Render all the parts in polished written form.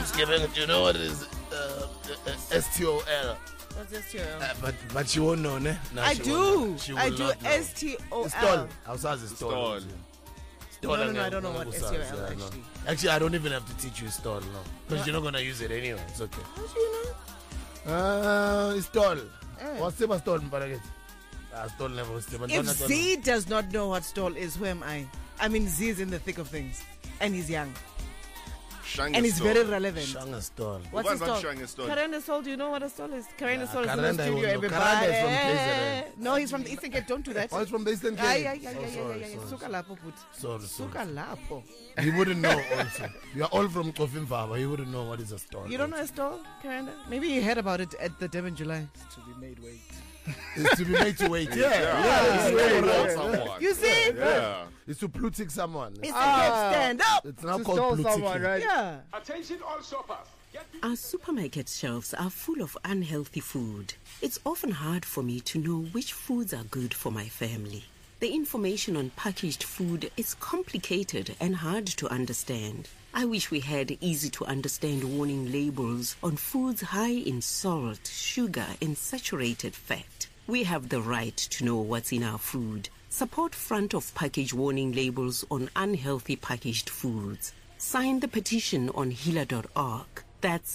I'm skipping. Do you know what is STOL? What's STOL? But she won't know, ne? No, I she do. won't know. She I will do not know. STOL. Stall. How's stall? No, I don't know what STOL actually. Actually, I don't even have to teach you stall, no. Because you're not going to use it anyway. It's okay. How do you know? Stall. What's the stall, Mparaget? Stall never was If Z does not know what stall is, who am I? I mean, Z is in the thick of things. And he's young. And he's very relevant. Shanga stall. What's a stall? Karenda stall, do you know what a stall is? Karenda stall is in the Karenda studio, won't know. everybody. Karenda is from KZN. No, he's from the Eastern Cape. Don't do that. Oh, he's from the Eastern Cape. Yeah. Suka lapo, put. Sorry. Suka lapo. He wouldn't know also. You are all from Kofimfaba. He wouldn't know what is a stall. You don't know a stall, Karenda? Maybe you heard about it at the Durban July. To be made wait. It's to be made to wait. Yeah. You see? Yeah. It's to plutic someone. It's stand up. It's now To called stall someone, plutic. right? Yeah. Attention all shoppers. Our supermarket shelves are full of unhealthy food. It's often hard for me to know which foods are good for my family. The information on packaged food is complicated and hard to understand. I wish we had easy-to-understand warning labels on foods high in salt, sugar, and saturated fat. We have the right to know what's in our food. Support front-of-package warning labels on unhealthy packaged foods. Sign the petition on healer.org. That's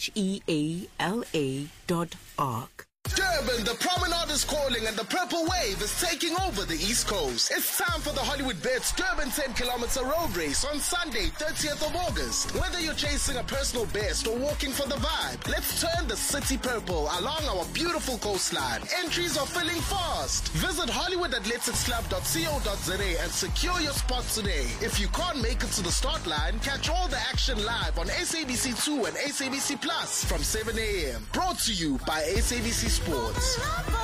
HEALA.org. Durban, the promenade is calling and the purple wave is taking over the East Coast. It's time for the Hollywood Bets Durban 10-kilometer road race on Sunday, 30th of August. Whether you're chasing a personal best or walking for the vibe, let's turn the city purple along our beautiful coastline. Entries are filling fast. Visit HollywoodAthleticsClub.co.za and secure your spot today. If you can't make it to the start line, catch all the action live on SABC2 and SABC Plus from 7 a.m. Brought to you by SABC Sports.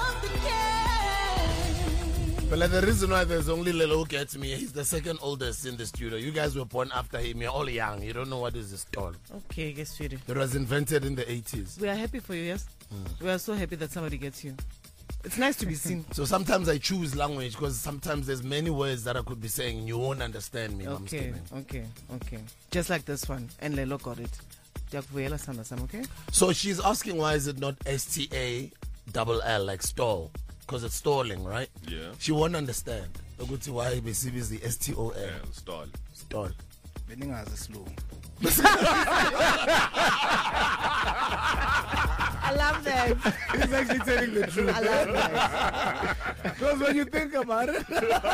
But like, the reason why there's only Lelo who gets me, he's the second oldest in the studio. You guys were born after him. You're all young. You don't know what is a stall. Okay, guess sweetie. It was invented in the 80s. We are happy for you, yes? We are so happy that somebody gets you. It's nice to be seen. So sometimes I choose language because sometimes there's many words that I could be saying and you won't understand me. Okay. Just like this one. And Lelo got it. Okay? So she's asking why is it not STALL like stall? Because it's stalling, right? Yeah. She won't understand. Why BCB is the STOL. Yeah, stall. Stall. Beningazi slow. I love that. He's actually telling the truth. I love that. Because when you think about it,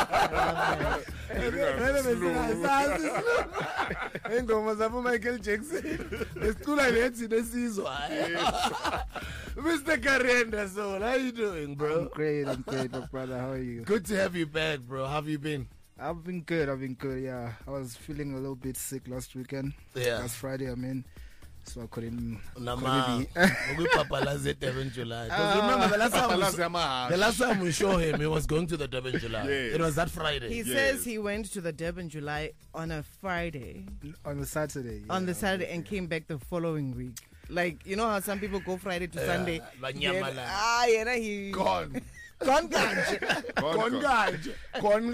Michael Jackson. The school I went to, this is why. Mr. Karenda, so how you doing, bro? I'm great, my brother. How are you? Good to have you back, bro. How have you been? I've been good, yeah. I was feeling a little bit sick last weekend. Yeah. Last Friday, so I couldn't be. July. Because remember the last time we saw him, he was going to the Durban July. Yes. It was that Friday. He says he went to the Durban July on a Friday. On the Saturday. On the Saturday and came back the following week. Like, you know how some people go Friday to Sunday? He Gone. Gone ganje. Gone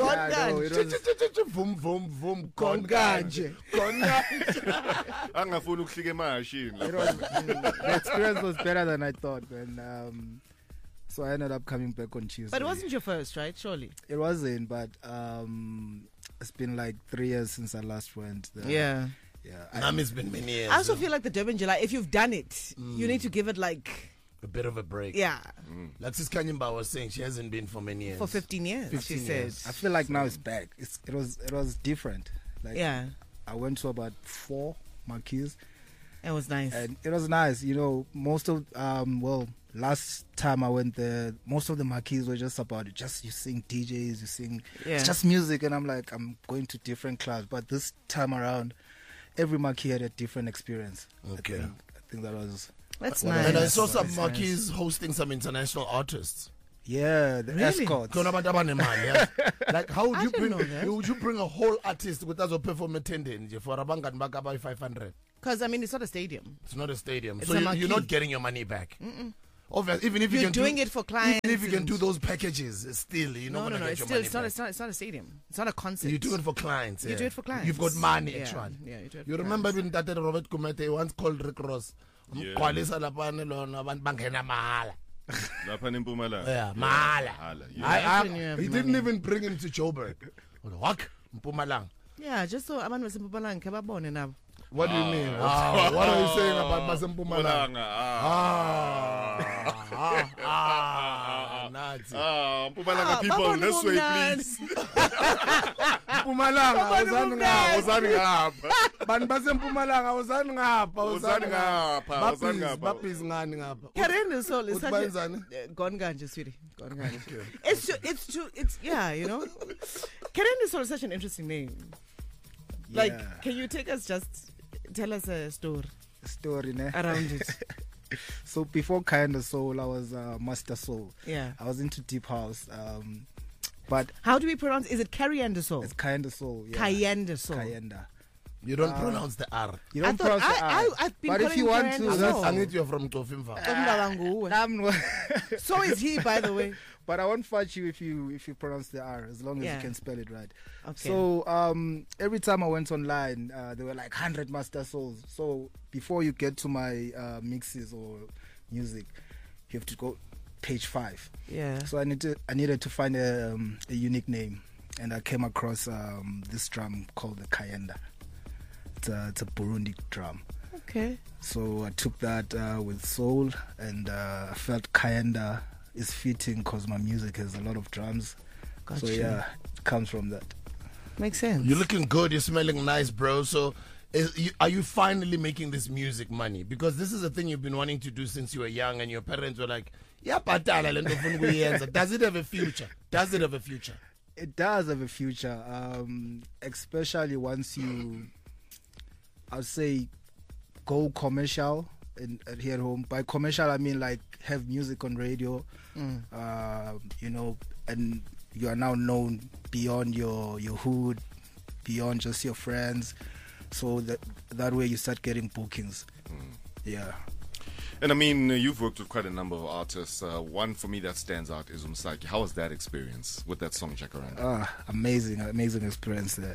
Angafuni ukuhlika emashini. The experience was better than I thought, and so I ended up coming back on Tuesday. But it wasn't your first, right? Surely. It wasn't, but it's been like 3 years since I last went there. Yeah. It's been many years. I also feel like the Durban July, if you've done it, you need to give it like a bit of a break. Yeah. Like Sis Kanyimba was saying, she hasn't been for many years. For 15 years, 15 she years. said. I feel like now it's back. It was different. Like, yeah. I went to about 4 marquees. It was nice. And it was nice. You know, most of, last time I went there, most of the marquees were just about it. Just you sing DJs, you sing, it's just music. And I'm like, I'm going to different clubs. But this time around, every marquee had a different experience. Okay. I think that was... That's nice. And I saw some marquees hosting some international artists. Yeah, the escorts. Like, how would you bring? Would you bring a whole artist with us perform attending for a bank and back by 500? Because I mean, it's not a stadium. It's not a stadium, It's so a you're not getting your money back. Obviously, even if You're you can doing it for clients. even if you can and- do those packages, still you're not No, gonna get it's your still money back. it's not a stadium. It's not a concert. You do it for clients. You do it for clients. You've got money, Yeah, actually. yeah, you do it You for remember clients. when Tate Robert Kumete once called Rick Ross? Yeah. Mgcwalisa lapane lona abantu bangena mahala. Lapha eMpumalanga. Yeah, mahala. Mahala, yeah. When you have He didn't money. even bring him to Joburg. What? Mpumalanga. Yeah, just so abantu basempumalanga kebabone nabo. What do you mean? What are you saying about Masempumalanga? Mpumalanga. Nazi. Mpumalanga people, this way, please. Mpumalanga, awuzani ngapha. Awuzani ngapha. Bantu basempumalanga awuzani ngapha. Awuzani ngapha, awuzani ngapha. Babhizi ngani ngapha? Karen Soul is Uthi such a benzani? gone ganja, sweetie. Gone ganja. It's yeah, you know. Karen Soul is such an interesting name. Like, Yeah. can you take us tell us a story Story, ne? around it? So before Kinda Soul, I was Master Soul. Yeah. I was into deep house. But How do we pronounce? Is it Cayenne Soul? it's Kinda Soul. Yeah. Cayenne Soul. Kayenda. You don't pronounce the R. You I don't thought pronounce the R. I've been But if you calling want Kayenne to, Soul. I need you from Tofimva. So is he, by the way. But I won't fight you if you pronounce the R, as long as Yeah. you can spell it right. Okay. So every time I went online, there were like 100 Master Souls. So before you get to my mixes or music, you have to go page 5. Yeah. So I needed to find a unique name, and I came across this drum called the Kayenda. It's a Burundi drum. Okay. So I took that with soul, and I felt Kayenda is fitting because my music has a lot of drums. Gotcha. So yeah, it comes from that. Makes sense. You're looking good. You're smelling nice, bro. So, are you finally making this music money? Because this is a thing you've been wanting to do since you were young, and your parents were like, "Yeah, patala le nto ufuna ukuyenza." Does it have a future? Does it have a future? It does have a future, especially once you, I'd say, go commercial here at home. By commercial, I mean like have music on radio, you know, and you are now known beyond your hood, beyond just your friends. So that way you start getting bookings. Yeah. And I mean, you've worked with quite a number of artists. One for me that stands out is Umsaki. How was that experience with that song, Jacaranda? Amazing experience there.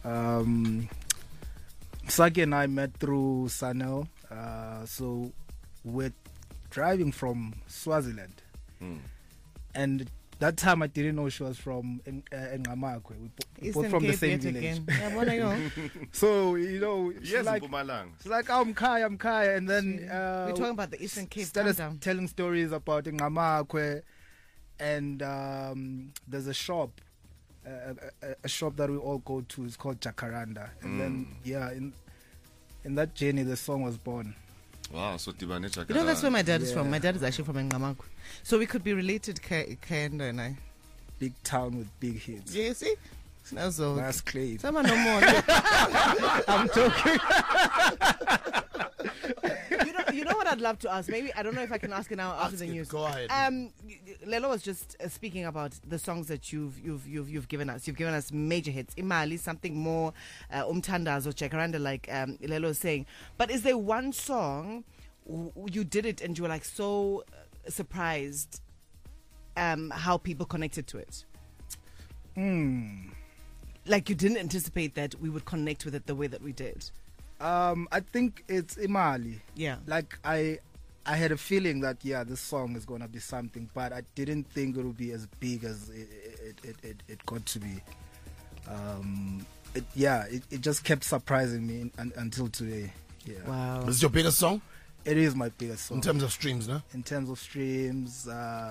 Saki and I met through Sanel. So we're driving from Swaziland. And that time I didn't know she was from Ngamakwe. We both from the same village. So, you know, she's Yes, like, Mpumalanga. she's like, oh, I'm Kaya. And then We're talking about the Eastern Cape. started Calm down. telling stories about Ngamakwe. And there's a shop, a shop that we all go to. It's called Jacaranda. And then, yeah, in that journey, the song was born. Wow, so Tibane Jacaranda. You know, that's where my dad is Yeah. from. My dad is actually from Ngamakwe. So we could be related, Kayenda and I. Big town with big hits. Yeah, you see? No, so. That's claim. Someone no more. I'm joking. You know what I'd love to ask? Maybe I don't know if I can ask it now after the news. Go ahead. Lelo was just speaking about the songs that you've given us. You've given us major hits. Imali, something more Umtandazo, Jacaranda, like Lelo was saying. But is there one song you did it and you were like so surprised how people connected to it? Like you didn't anticipate that we would connect with it the way that we did. I think it's Imali. Yeah. Like I had a feeling that this song is gonna be something, but I didn't think it would be as big as it got to be. It just kept surprising me until today. Yeah. Wow. This is your biggest song It is my biggest song in terms of streams, no? in terms of streams.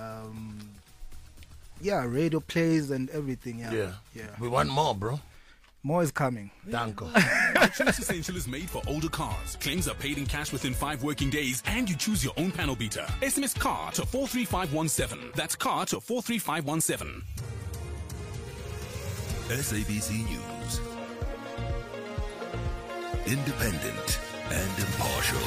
Radio plays and everything. Yeah. We want more, bro. More is coming. Danko. Choice Essential is made for older cars. Claims are paid in cash within 5 working days, and you choose your own panel beater. SMS CAR to 43517. That's CAR to 43517. SABC News. Independent and impartial.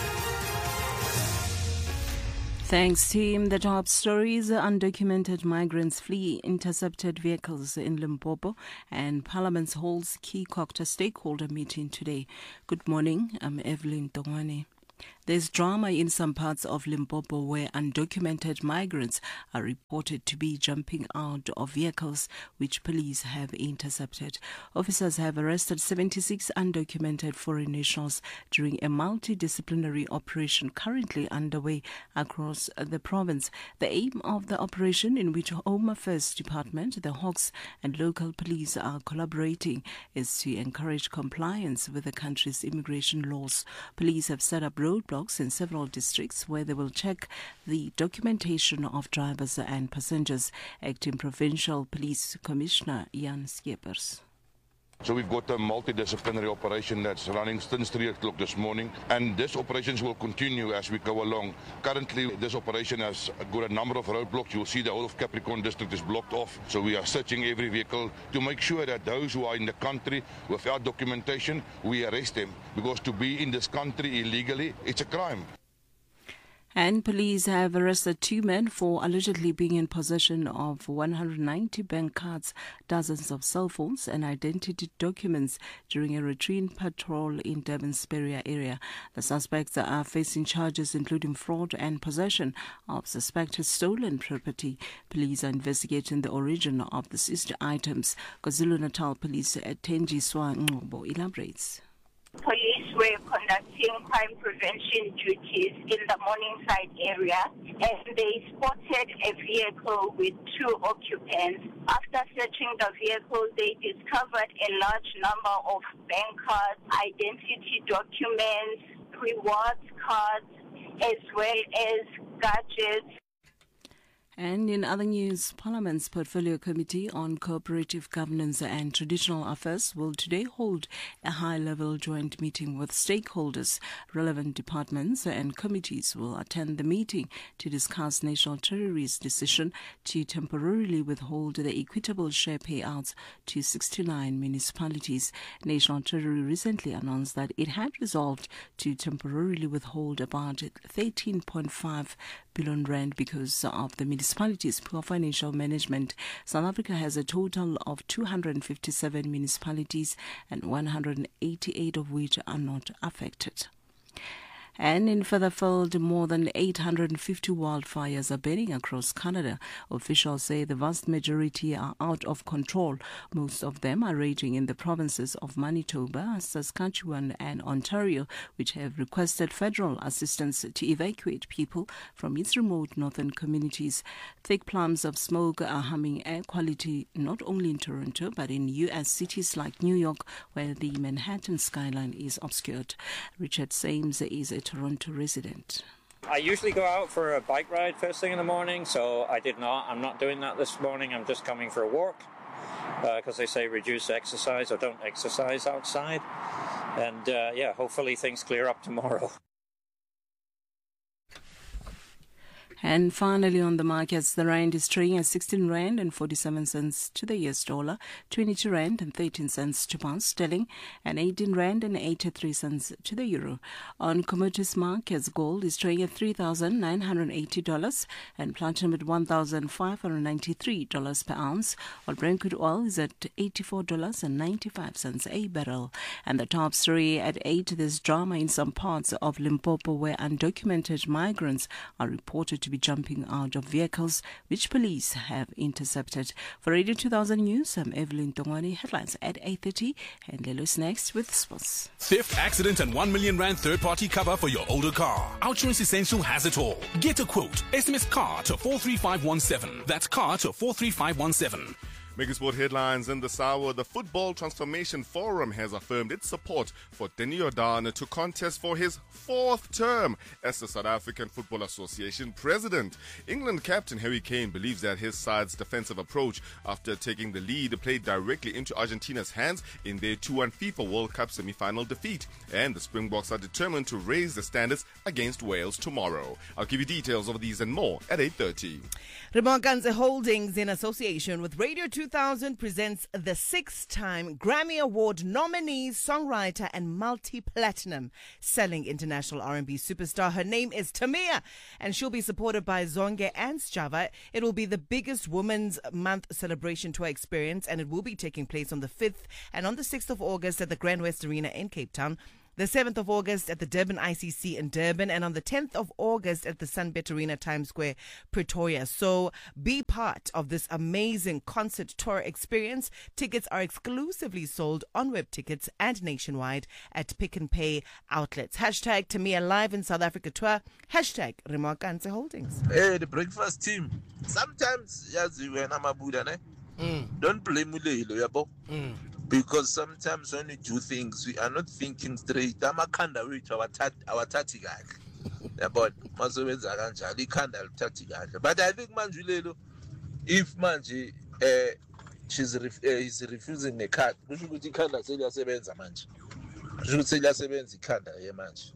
Thanks, team. The top stories: undocumented migrants flee intercepted vehicles in Limpopo, and Parliament holds key COGTA stakeholder meeting today. Good morning. I'm Evelyn Tongwane. There's drama in some parts of Limpopo where undocumented migrants are reported to be jumping out of vehicles which police have intercepted. Officers have arrested 76 undocumented foreign nationals during a multidisciplinary operation currently underway across the province. The aim of the operation, in which Home Affairs Department, the Hawks and local police are collaborating, is to encourage compliance with the country's immigration laws. Police have set up roadblocks in several districts where they will check the documentation of drivers and passengers. Acting Provincial Police Commissioner Jan Skeepers. So we've got a multidisciplinary operation that's running since 3 o'clock this morning, and these operations will continue as we go along. Currently, this operation has got a number of roadblocks. You'll see the whole of Capricorn district is blocked off. So we are searching every vehicle to make sure that those who are in the country without documentation, we arrest them. Because to be in this country illegally, it's a crime. And police have arrested 2 men for allegedly being in possession of 190 bank cards, dozens of cell phones and identity documents during a routine patrol in Durban's Peria area. The suspects are facing charges including fraud and possession of suspected stolen property. Police are investigating the origin of the seized items. KwaZulu-Natal Police Tenji Ngcobo elaborates. Police were conducting crime prevention duties in the Morningside area, and they spotted a vehicle with 2 occupants. After searching the vehicle, they discovered a large number of bank cards, identity documents, rewards cards, as well as gadgets. And in other news, Parliament's Portfolio Committee on Cooperative Governance and Traditional Affairs will today hold a high-level joint meeting with stakeholders. Relevant departments and committees will attend the meeting to discuss National Treasury's decision to temporarily withhold the equitable share payouts to 69 municipalities. National Treasury recently announced that it had resolved to temporarily withhold about 13.5 billion rand because of the municipalities' poor financial management. South Africa has a total of 257 municipalities and 188 of which are not affected. And in Featherfield, more than 850 wildfires are burning across Canada. Officials say the vast majority are out of control. Most of them are raging in the provinces of Manitoba, Saskatchewan and Ontario, which have requested federal assistance to evacuate people from its remote northern communities. Thick plumes of smoke are harming air quality not only in Toronto but in U.S. cities like New York, where the Manhattan skyline is obscured. Richard Sames is a Toronto resident. I usually go out for a bike ride first thing in the morning, so I'm not doing that this morning. I'm just coming for a walk because they say reduce exercise or don't exercise outside. And hopefully things clear up tomorrow. And finally on the markets, the rand is trading at 16 rand and 47 cents to the US dollar, 22 rand and 13 cents to pound sterling, and 18 rand and 83 cents to the euro. On commodities markets, gold is trading at $3,980 and platinum at $1,593 per ounce, while Brent crude oil is at $84.95 a barrel. And the top story at 8, there's drama in some parts of Limpopo where undocumented migrants are reported to be jumping out of vehicles which police have intercepted. For Radio 2000 News, I'm Evelyn Tongwani. Headlines at 8:30, and Lelo's next with sports. Theft, accident and 1 million rand third-party cover for your older car. Outsurance Essential has it all. Get a quote. SMS CAR to 43517. That's CAR to 43517. Megasport headlines in this hour. The Football Transformation Forum has affirmed its support for Danny Jordaan to contest for his 4th term as the South African Football Association president. England captain Harry Kane believes that his side's defensive approach after taking the lead played directly into Argentina's hands in their 2-1 FIFA World Cup semi-final defeat. And the Springboks are determined to raise the standards against Wales tomorrow. I'll give you details of these and more at 8:30. Remaganze Holdings, in association with Radio 2000, presents the 6-time Grammy Award nominee, songwriter and multi-platinum selling international R&B superstar. Her name is Tamia, and she'll be supported by Zonke and Sjava. It will be the biggest Women's Month celebration tour experience, and it will be taking place on the 5th and on the 6th of August at the Grand West Arena in Cape Town. the 7th of August at the Durban ICC in Durban, and on the 10th of August at the Sunbet Arena, Times Square, Pretoria. So be part of this amazing concert tour experience. Tickets are exclusively sold on web tickets and nationwide at Pick and Pay outlets. Hashtag Tamia Live in South Africa tour. Hashtag Remokanse Holdings. Hey, the breakfast team. Sometimes, as you when I'm a Buddha, don't blame Mulelo, yabo. Because sometimes when we do things, we are not thinking straight. Amakanda which our tactical. But but I think Manjulelo, if Manji he's refusing the card, we should be Kanda Celia Sebenza Manji. Should Celia Sebenza Kanda, Manji.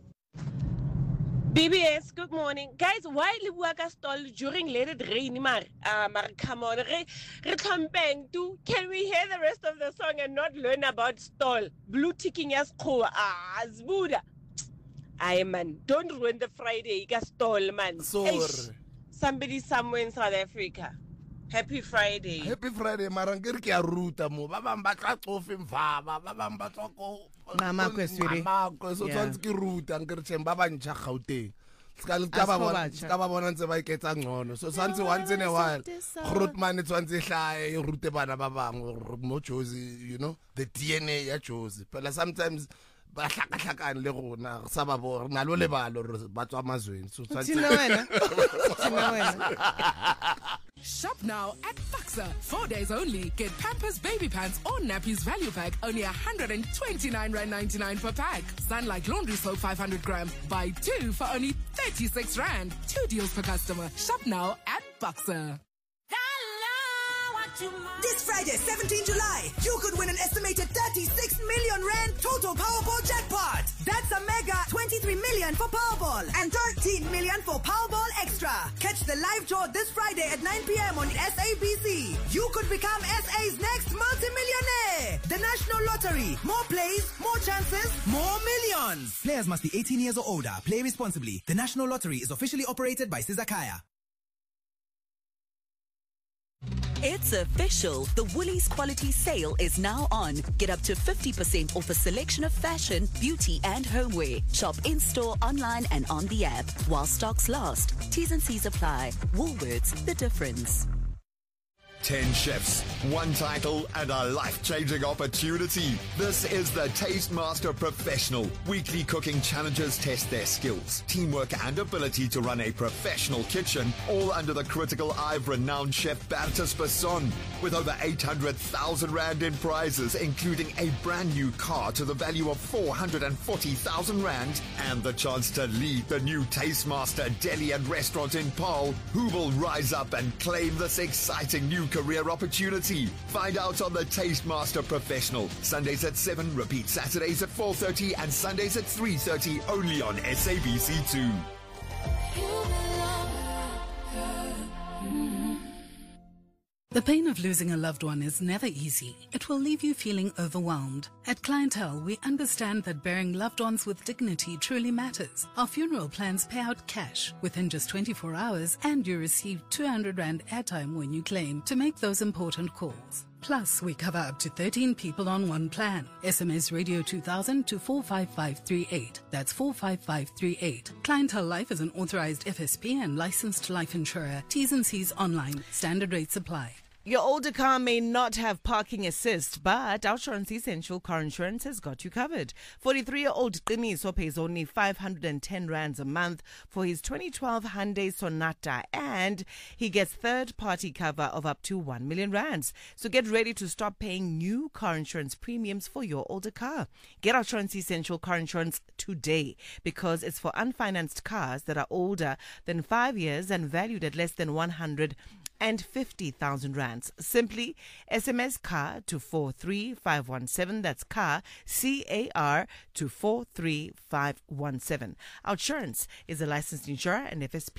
BBS, good morning. Guys, why Libuaka stall during Let It Rain, Mar? Come on. Can we hear the rest of the song and not learn about stall? Blue ticking as Zbuda. Aye, man. Don't ruin the Friday. You got stall, man. Sorry. Somebody somewhere in South Africa. Happy Friday. Happy Friday, marangiri ki ruta mo. Ba bang ba tla tsofa mvaba, ba bang ba tswa ko mama kweswiri. Mama ko so tswantse ki ruta ngiri tsheng ba ba ntsha Gauteng. Ska ba bona ntse ba iketsa ngcono. So santse once in a while Grootman tswantse hlae e rute bana ba bang mo Jozi, you know, the DNA ya Jozi. But sometimes ba hlakahlakane le rona sa ba bo na lo lebalo ba tswa mazweni. So Tina wena. Shop now at Boxer. 4 days only. Get Pampers Baby Pants or Nappies Value Pack, only 129.99 per pack. Sunlight Laundry Soap 500 gram. Buy 2 for only 36 Rand. 2 deals per customer. Shop now at Boxer. This Friday, 17 July, you could win an estimated 36 million Rand total Powerball jackpot. That's a mega 23 million for Powerball and 13 million for Powerball Extra. Catch the live draw this Friday at 9 p.m. on SABC. You could become SA's next multi-millionaire. The National Lottery. More plays, more chances, more millions. Players must be 18 years or older. Play responsibly. The National Lottery is officially operated by Sizakaya. It's official. The Woolies Quality Sale is now on. Get up to 50% off a selection of fashion, beauty and homeware. Shop in-store, online and on the app. While stocks last. T's and C's apply. Woolworths, the difference. 10 chefs, 1 title, and a life-changing opportunity. This is the Taste Master Professional. Weekly cooking challenges test their skills, teamwork, and ability to run a professional kitchen, all under the critical eye of renowned chef Bertus Besson. With over 800,000 Rand in prizes, including a brand new car to the value of 440,000 Rand, and the chance to lead the new Taste Master Deli and Restaurant in Paarl, who will rise up and claim this exciting new career opportunity. Find out on the Taste Master Professional. Sundays at 7, repeat Saturdays at 4:30 and Sundays at 3:30 only on SABC2. The pain of losing a loved one is never easy. It will leave you feeling overwhelmed. At Clientele, we understand that burying loved ones with dignity truly matters. Our funeral plans pay out cash within just 24 hours, and you receive 200 Rand airtime when you claim to make those important calls. Plus, we cover up to 13 people on one plan. SMS Radio 2000 to 45538. That's 45538. Clientele Life is an authorized FSP and licensed life insurer. T's and C's online. Standard rates apply. Your older car may not have parking assist, but Outsurance Essential Car Insurance has got you covered. 43-year-old Qiniso pays only 510 Rands a month for his 2012 Hyundai Sonata, and he gets third-party cover of up to 1 million Rands. So get ready to stop paying new car insurance premiums for your older car. Get Outsurance Essential Car Insurance today, because it's for unfinanced cars that are older than 5 years and valued at less than 150,000 Rands. Simply SMS CAR to 43517. That's CAR, C-A-R, to 43517. Outsurance is a licensed insurer and FSP.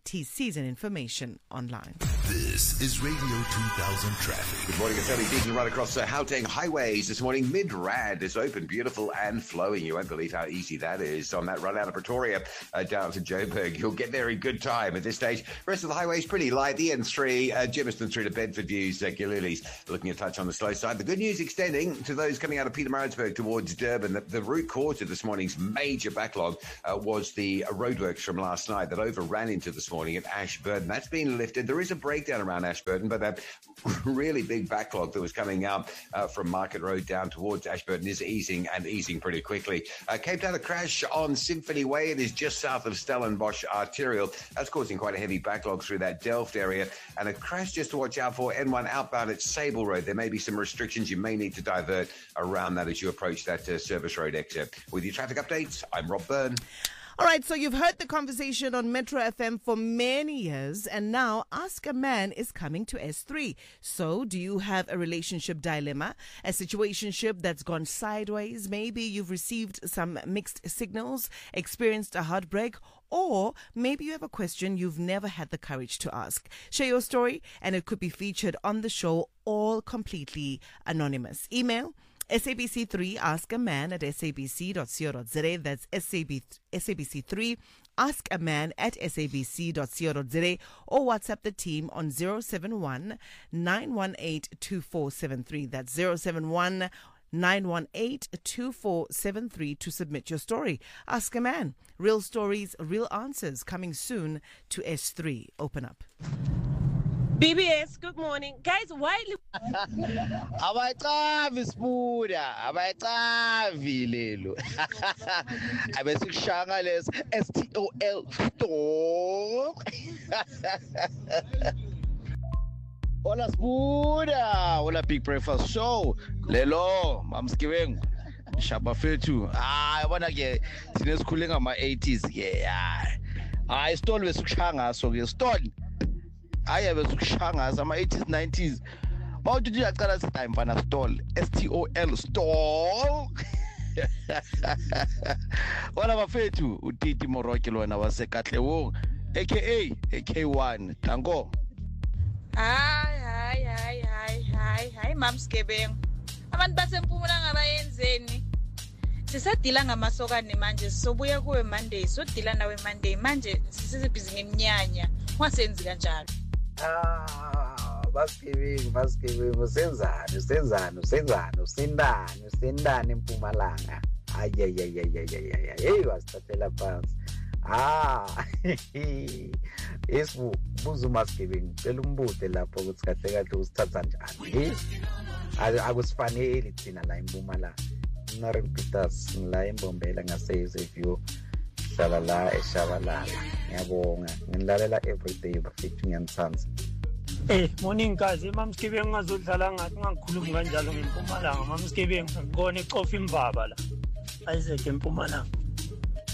T-Season information online. This is Radio 2000 traffic. Good morning, it's early peaking right across the Gauteng highways this morning. Midrand is open, beautiful and flowing. You won't believe how easy that is on that run out of Pretoria down to Joburg. You'll get there in good time at this stage. Rest of the highways pretty light. The N3, Germiston through to Bedford Views, Gillies looking a touch on the slow side. The good news extending to those coming out of Pietermaritzburg towards Durban. The root cause of this morning's major backlog was the roadworks from last night that overran into this morning at Ashburton. That's been lifted. There is a breakdown around Ashburton, but that really big backlog that was coming up from Market Road down towards Ashburton is easing pretty quickly. Cape Town, a crash on Symphony Way. It is just south of Stellenbosch Arterial. That's causing quite a heavy backlog through that Delft area. And a crash just to watch out for N1 outbound at Sable Road. There may be some restrictions. You may need to divert around that as you approach that service road exit. With your traffic updates, I'm Rob Byrne. All right, so you've heard the conversation on Metro FM for many years, and now Ask a Man is coming to S3. So do you have a relationship dilemma, a situationship that's gone sideways? Maybe you've received some mixed signals, experienced a heartbreak, or maybe you have a question you've never had the courage to ask. Share your story, and it could be featured on the show, all completely anonymous. Email SABC3 Ask a Man at sabc.co.za. That's SABC3 Ask a Man at sabc.co.za, or WhatsApp the team on 071 918 2473. That's 071 918 2473 to submit your story. Ask a Man. Real stories, real answers, coming soon to S3. Open up. BBS, good morning. Guys, why... Abacavi Spuda, abacavi lelo. Abesikushanga les STOL store. Hola Spuda, hola Big Breakfast Show. Lelo, mamskibeng. Shabafethu. Yabona ke sinesikhule ngama-80s ke. Hayi stole besikushanga so ke stole. Hayi besikushanga ama-80s 90s. Mawuthi uyacala time mfana stall STOL stall. Wala bafethu uTiti Moroki lona wasekatlewong aka AK1 Tango. Hayi mamskebeng. Abantu basempumalanga bayenzeni? Sisadila ngamasokane manje sizobuya kuwe Monday. Sodila nawe Monday manje sisebhizi ngeminyanya. Wasenzi kanjalo. Baskibing, usendani eMpumalanga. Hey, wasithathela phansi. Esibu buzu maskibing, cela umbude lapho ukuthi kahle usithatha njani. Akusifanele thina la eMpumalanga. Naren Peters la eMbombela ngaseZeview. Hlala la eShabalala. Ngiyabonga. Nginilalela everyday bafethu ngiyanithanza. Morning guys, mamskibeng ngazodlala ngathi ngikhuluma kanjalo ngeMpumalanga. Mamskibeng ngibone ecofa imvaba la. Isaac eMpumalanga.